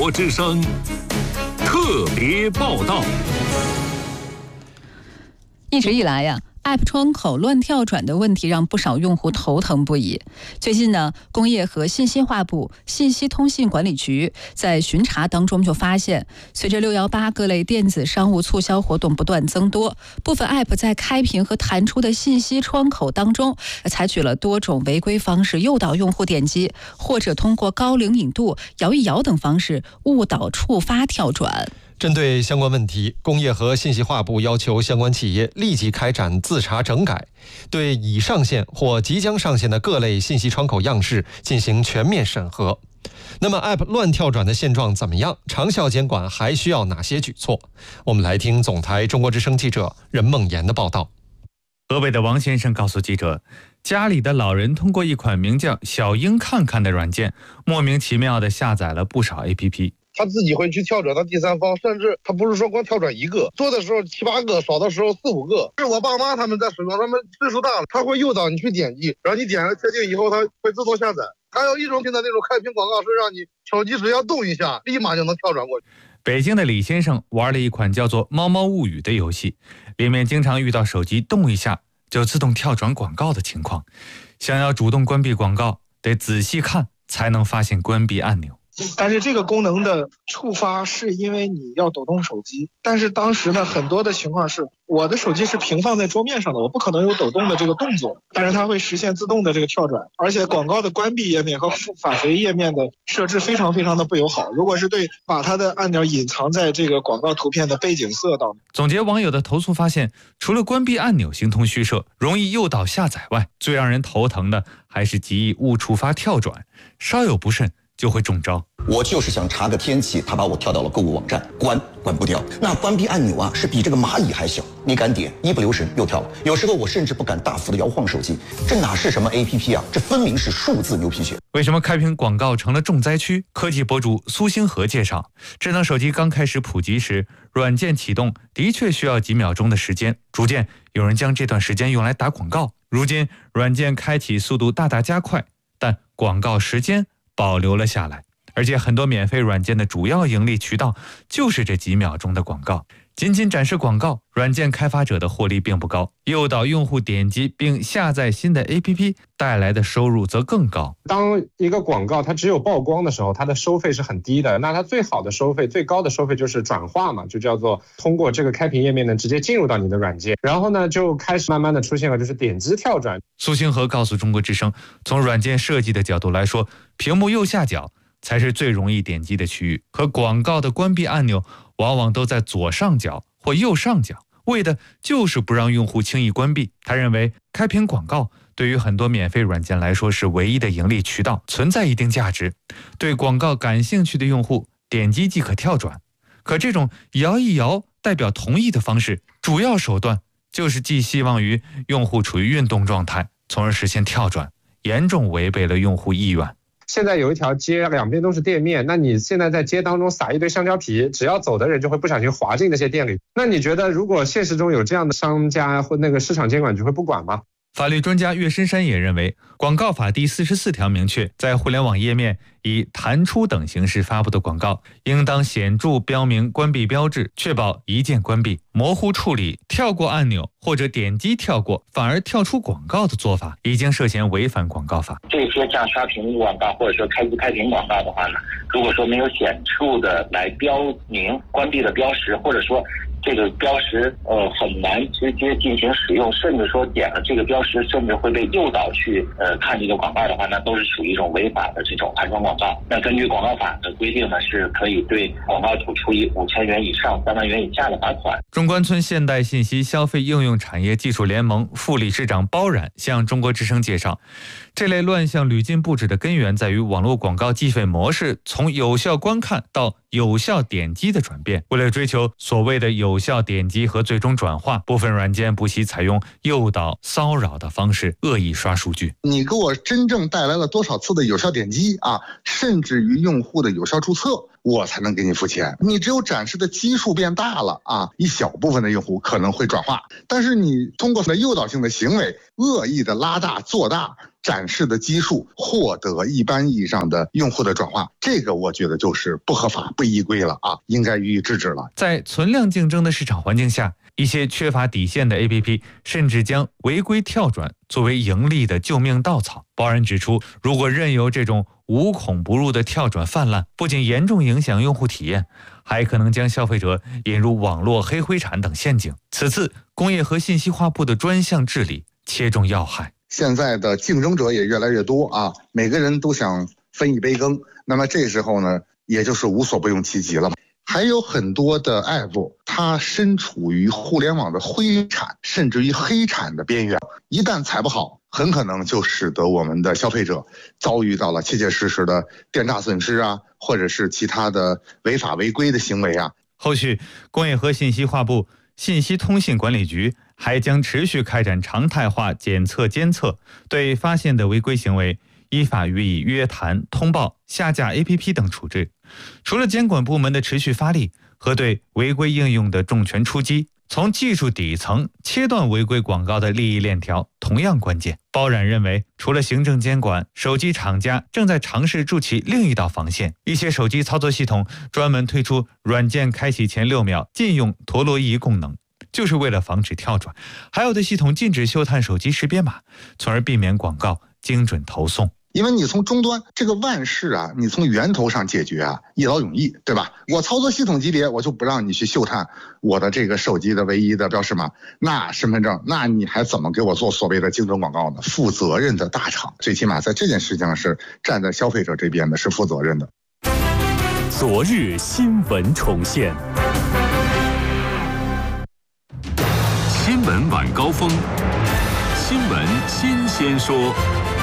国之声特别报道。 一直以来呀，App 窗口乱跳转的问题让不少用户头疼不已。最近呢，工业和信息化部信息通信管理局在巡查当中就发现，随着618各类电子商务促销活动不断增多，部分 App 在开屏和弹出的信息窗口当中，采取了多种违规方式诱导用户点击，或者通过高灵敏度、摇一摇等方式误导触发跳转。 针对相关问题，工业和信息化部要求相关企业立即开展自查整改，对已上线或即将上线的各类信息窗口样式进行全面审核。那么 App 乱跳转的现状怎么样？长效监管还需要哪些举措？我们来听总台中国之声记者任梦妍的报道。 河北的王先生告诉记者，家里的老人通过一款名叫小鹰看看的软件，莫名其妙地下载了不少 APP。 他自己会去跳转到第三方，甚至他不是说光跳转一个，多的时候7、8个，少的时候4、5个。是我爸妈他们在使用，他们岁数大了，他会诱导你去点击，然后你点了确定以后，他会自动下载。还有一种现在那种开屏广告是让你手机只要动一下，立马就能跳转过去。 北京的李先生玩了一款叫做《猫猫物语》的游戏，里面经常遇到手机动一下就自动跳转广告的情况。想要主动关闭广告，得仔细看才能发现关闭按钮。 但是这个功能的触发是因为你要抖动手机，但是当时呢，很多的情况是我的手机是平放在桌面上的，我不可能有抖动的这个动作，但是它会实现自动的这个跳转，而且广告的关闭页面和返回页面的设置非常非常的不友好。如果是把它的按钮隐藏在这个广告图片的背景色当中。 总结网友的投诉发现，除了关闭按钮形同虚设，容易诱导下载外，最让人头疼的还是极易误触发跳转，稍有不慎就会中招。 我就是想查个天气，他把我跳到了购物网站，关不掉。那关闭按钮啊，是比这个蚂蚁还小，你敢点，一不留神又跳了。有时候我甚至不敢大幅的摇晃手机，这哪是什么 APP 啊，这分明是数字牛皮癣。 为什么开屏广告成了重灾区？科技博主苏星河介绍，智能手机刚开始普及时，软件启动的确需要几秒钟的时间，逐渐有人将这段时间用来打广告。如今软件开启速度大大加快，但广告时间保留了下来，而且很多免费软件的主要盈利渠道就是这几秒钟的广告。仅仅展示广告，软件开发者的获利并不高，诱导用户点击并下载新的 APP 带来的收入则更高。 当一个广告它只有曝光的时候，它的收费是很低的，那它最好的收费、最高的收费就是转化嘛，就叫做通过这个开屏页面呢直接进入到你的软件，然后呢就开始慢慢的出现了就是点击跳转。 苏星河告诉中国之声，从软件设计的角度来说，屏幕右下角才是最容易点击的区域，和广告的关闭按钮往往都在左上角或右上角，为的就是不让用户轻易关闭。他认为开屏广告对于很多免费软件来说是唯一的盈利渠道，存在一定价值。对广告感兴趣的用户点击即可跳转，可这种摇一摇代表同意的方式，主要手段就是寄希望于用户处于运动状态，从而实现跳转，严重违背了用户意愿。 现在有一条街，两边都是店面，那你现在在街当中撒一堆香蕉皮，只要走的人就会不小心滑进那些店里。那你觉得如果现实中有这样的商家或那个市场监管局会不管吗？ 法律专家岳深山也认为，广告法第44条明确，在互联网页面以弹出等形式发布的广告，应当显著标明关闭标志，确保一键关闭。模糊处理跳过按钮或者点击跳过反而跳出广告的做法，已经涉嫌违反广告法。 这些像刷屏广告或者说开屏广告的话呢，如果说没有显著的来标明关闭的标识，或者说这个标识很难直接进行使用，甚至说点了这个标识甚至会被诱导去看这个广告的话，那都是属于一种违法的这种弹窗广告。那根据广告法的规定呢，是可以对广告主处以5000元以上3万元以下的罚款。 中关村现代信息消费应用产业技术联盟副理事长包冉向中国之声介绍，这类乱象屡禁不止的根源在于网络广告计费模式从有效观看到有效点击的转变。为了追求所谓的有效点击和最终转化，部分软件不惜采用诱导、骚扰的方式恶意刷数据。 你给我真正带来了多少次的有效点击啊，甚至于用户的有效注册我才能给你付钱。你只有展示的基数变大了啊，一小部分的用户可能会转化，但是你通过诱导性的行为，恶意的拉大做大展示的基数，获得一般意义上的用户的转化，这个我觉得就是不合法不依规了啊，应该予以制止了。 在存量竞争的市场环境下，一些缺乏底线的 APP 甚至将违规跳转作为盈利的救命稻草。报人指出，如果任由这种无孔不入的跳转泛滥，不仅严重影响用户体验，还可能将消费者引入网络黑灰产等陷阱。此次工业和信息化部的专项治理切中要害。 现在的竞争者也越来越多啊，每个人都想分一杯羹，那么这时候呢，也就是无所不用其极了。还有很多的 app 它身处于互联网的灰产甚至于黑产的边缘，一旦踩不好，很可能就使得我们的消费者遭遇到了切切实实的电诈损失啊，或者是其他的违法违规的行为啊。 后续工业和信息化部信息通信管理局还将持续开展常态化检测监测，对发现的违规行为依法予以约谈、通报、下架 APP 等处置。除了监管部门的持续发力和对违规应用的重拳出击，从技术底层切断违规广告的利益链条同样关键。包冉认为，除了行政监管，手机厂家正在尝试筑起另一道防线。一些手机操作系统专门推出软件开启前6秒禁用陀螺仪功能，就是为了防止跳转。还有的系统禁止嗅探手机识别码，从而避免广告精准投送。 因为你从终端这个万事啊，你从源头上解决啊，一劳永逸，对吧？我操作系统级别，我就不让你去嗅探我的这个手机的唯一的标识码，那身份证，那你还怎么给我做所谓的精准广告呢？负责任的大厂，最起码在这件事情上是站在消费者这边的，是负责任的。 昨日新闻重现，新闻晚高峰，新闻新鲜说。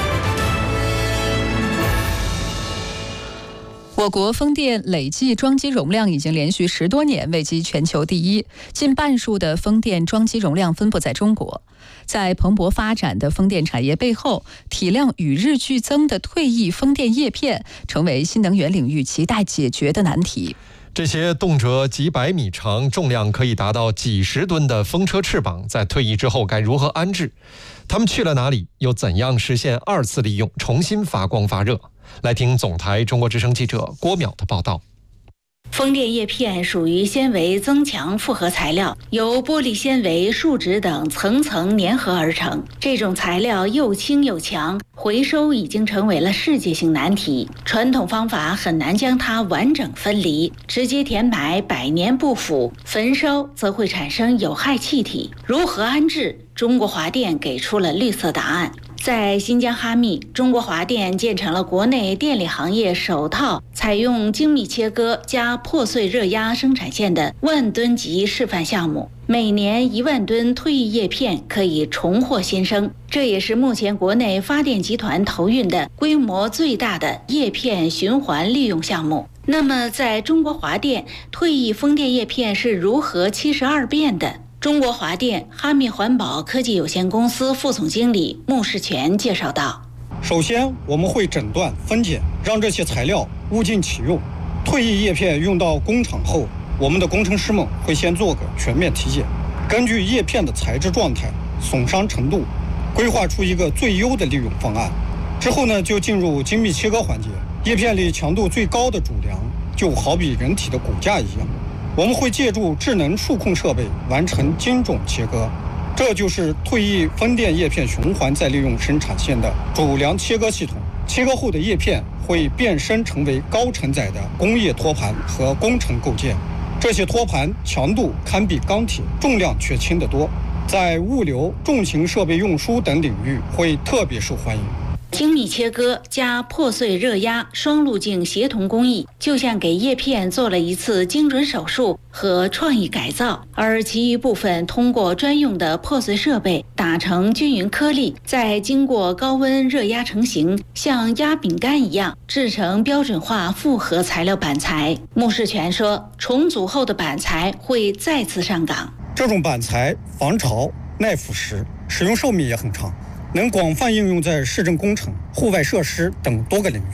我国风电累计装机容量已经连续10多年位居全球第一，近半数的风电装机容量分布在中国。在蓬勃发展的风电产业背后，体量与日俱增的退役风电叶片成为新能源领域亟待解决的难题。 这些动辄几百米长、重量可以达到几十吨的风车翅膀，在退役之后该如何安置？它们去了哪里？又怎样实现2次利用，重新发光发热？来听总台中国之声记者郭淼的报道。 风电叶片属于纤维增强复合材料，由玻璃纤维、树脂等层层粘合而成。这种材料又轻又强，回收已经成为了世界性难题。传统方法很难将它完整分离，直接填埋百年不腐，焚烧则会产生有害气体。如何安置？中国华电给出了绿色答案。在新疆哈密，中国华电建成了国内电力行业首套采用精密切割加破碎热压生产线的万吨级示范项目，每年1万吨退役叶片可以重获新生。这也是目前国内发电集团投运的规模最大的叶片循环利用项目。那么，在中国华电，退役风电叶片是如何72变的？中国华电哈密环保科技有限公司副总经理穆世全介绍道： 首先，我们会诊断分拣，让这些材料物尽其用。退役叶片用到工厂后，我们的工程师们会先做个全面体检，根据叶片的材质状态、损伤程度，规划出一个最优的利用方案。之后呢，就进入精密切割环节。叶片里强度最高的主梁，就好比人体的骨架一样。我们会借助智能触控设备完成精准切割，这就是退役风电叶片循环再利用生产线的主梁切割系统。切割后的叶片会变身成为高承载的工业托盘和工程构件，这些托盘强度堪比钢铁，重量却轻得多，在物流、重型设备运输等领域会特别受欢迎。 精密切割加破碎热压双路径协同工艺，就像给叶片做了一次精准手术和创意改造，而其余部分通过专用的破碎设备打成均匀颗粒，再经过高温热压成型，像压饼干一样制成标准化复合材料板材。穆世全说，重组后的板材会再次上岗。 这种板材防潮、耐腐蚀，使用寿命也很长，能广泛应用在市政工程、户外设施等多个领域。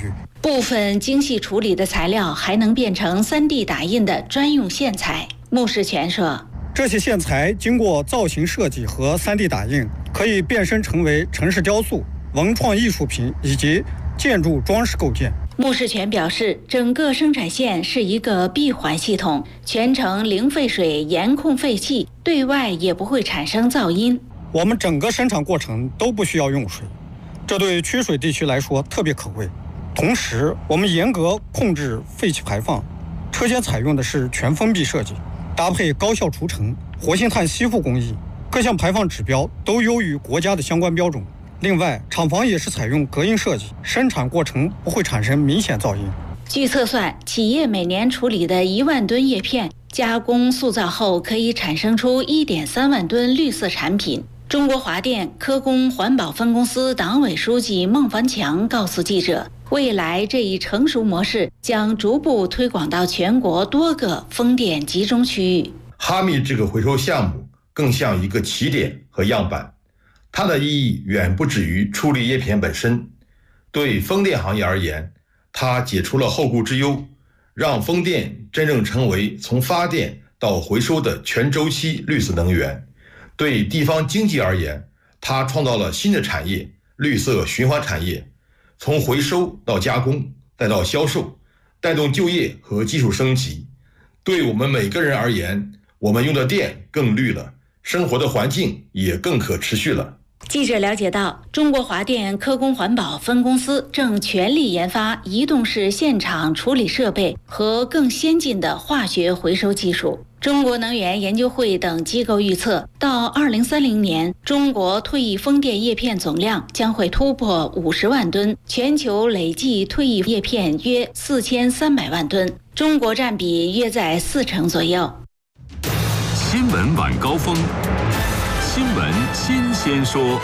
部分精细处理的材料还能变成3D 打印的专用线材。穆世全说， 这些线材经过造型设计和3D 打印，可以变身成为城市雕塑、文创艺术品以及建筑装饰构件。 穆世全表示，整个生产线是一个闭环系统，全程零废水，严控废气，对外也不会产生噪音。 我们整个生产过程都不需要用水，这对缺水地区来说特别可贵。同时，我们严格控制废气排放，车间采用的是全封闭设计，搭配高效除尘、活性炭吸附工艺，各项排放指标都优于国家的相关标准。另外，厂房也是采用隔音设计，生产过程不会产生明显噪音。 据测算，企业每年处理的1万吨叶片，加工塑造后可以产生出1.3万吨绿色产品。中国华电科工环保分公司党委书记孟凡强告诉记者，未来这一成熟模式将逐步推广到全国多个风电集中区域。 哈密这个回收项目更像一个起点和样板，它的意义远不止于处理叶片本身。对风电行业而言，它解除了后顾之忧，让风电真正成为从发电到回收的全周期绿色能源。对地方经济而言，它创造了新的产业，绿色循环产业，从回收到加工再到销售，带动就业和技术升级。对我们每个人而言，我们用的电更绿了，生活的环境也更可持续了。 记者了解到，中国华电科工环保分公司正全力研发移动式现场处理设备和更先进的化学回收技术。中国能源研究会等机构预测，到2030年，中国退役风电叶片总量将会突破50万吨，全球累计退役叶片约4300万吨，中国占比约在40%左右。 新闻晚高峰，新闻新鲜说。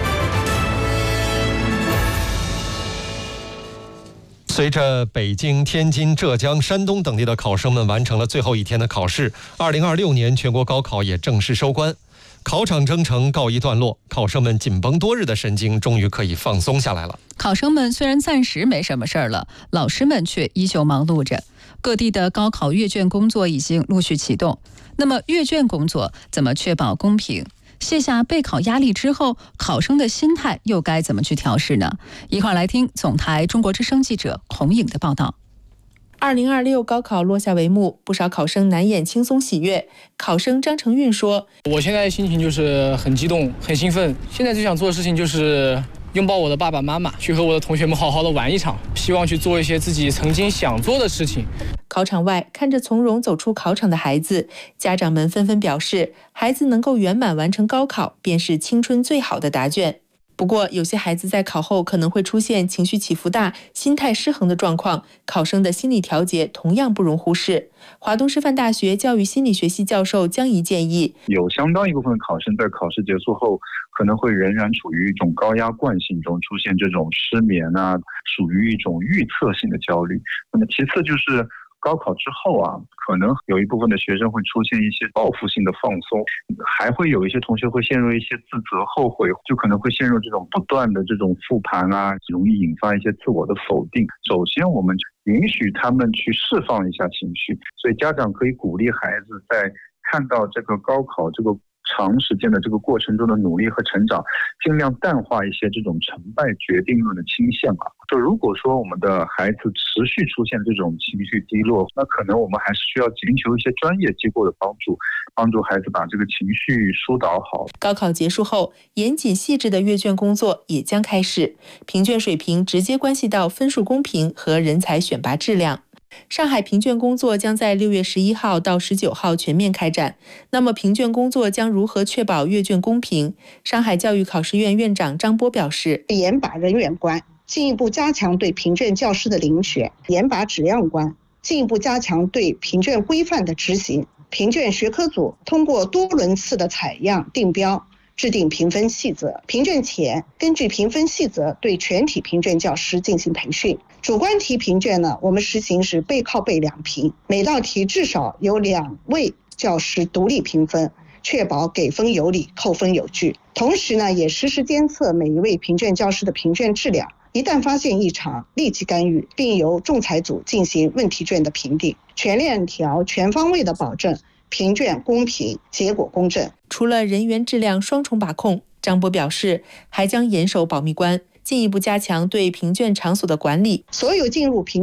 随着北京、天津、浙江、山东等地的考生们完成了最后一天的考试，2026年全国高考也正式收官，考场征程告一段落，考生们紧绷多日的神经终于可以放松下来了。 考生们虽然暂时没什么事儿了，老师们却依旧忙碌着。各地的高考阅卷工作已经陆续启动。那么阅卷工作怎么确保公平？卸下备考压力之后，考生的心态又该怎么去调试呢？一块儿来听总台中国之声记者孔颖的报道。 2026高考落下帷幕，不少考生难掩轻松喜悦。考生张成运说：“ 我现在心情就是很激动、很兴奋，现在最想做的事情就是拥抱我的爸爸妈妈，去和我的同学们好好的玩一场，希望去做一些自己曾经想做的事情。” 考场外，看着从容走出考场的孩子，家长们纷纷表示，孩子能够圆满完成高考，便是青春最好的答卷。不过，有些孩子在考后可能会出现情绪起伏大、心态失衡的状况，考生的心理调节同样不容忽视。华东师范大学教育心理学系教授江怡建议， 有相当一部分考生在考试结束后，可能会仍然处于一种高压惯性中，出现这种失眠啊，属于一种预测性的焦虑。那么其次就是高考之后啊，可能有一部分的学生会出现一些报复性的放松，还会有一些同学会陷入一些自责、后悔，就可能会陷入这种不断的这种复盘啊，容易引发一些自我的否定。首先，我们允许他们去释放一下情绪，所以家长可以鼓励孩子在看到这个高考这个长时间的这个过程中的努力和成长，尽量淡化一些这种成败决定论的倾向啊。就如果说我们的孩子持续出现这种情绪低落，那可能我们还是需要寻求一些专业机构的帮助，帮助孩子把这个情绪疏导好。 高考结束后，严谨细致的阅卷工作也将开始，评卷水平直接关系到分数公平和人才选拔质量。上海评卷工作将在6月11号到19号全面开展。那么评卷工作将如何确保阅卷公平？上海教育考试院院长张波表示， 严把人员关，进一步加强对评卷教师的遴选；严把质量关，进一步加强对评卷规范的执行。评卷学科组通过多轮次的采样定标，制定评分细则。评卷前，根据评分细则对全体评卷教师进行培训。主观题评卷呢，我们实行是背靠背两评，每道题至少有2位教师独立评分，确保给分有理，扣分有据。同时呢，也实时监测每一位评卷教师的评卷质量， 一旦发现异常，立即干预，并由仲裁组进行问题卷的评定，全链条、全方位的保证评卷公平、结果公正。 除了人员质量双重把控，张波表示，还将严守保密关，进一步加强对评卷场所的管理。 所有进入评